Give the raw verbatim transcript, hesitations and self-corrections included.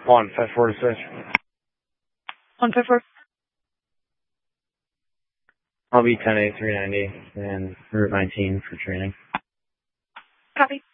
One, five four to switch. One five four. I'll be ten A three ninety and Route nineteen for training. Copy.